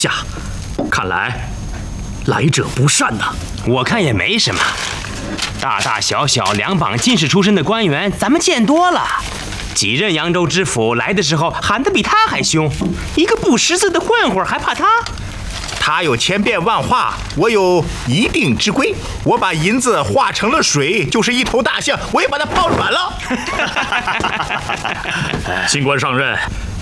驾，看来来者不善呐。 我看也没什么，大大小小两榜进士出身的官员，咱们见多了。几任扬州知府来的时候喊得比他还凶，一个不识字的混混还怕他？ 他有千变万化，我有一定之规。我把银子化成了水，就是一头大象，我也把它泡软了。 新官上任，